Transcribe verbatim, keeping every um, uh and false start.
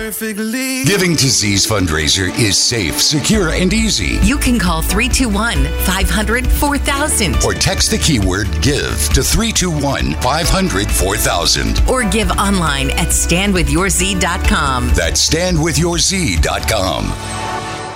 perfectly. Giving to Z's fundraiser is safe, secure, and easy. You can call three two one, five hundred, four thousand. Or text the keyword GIVE to three two one, five hundred, four thousand. Or give online at stand with your z dot com. That's stand with your z dot com.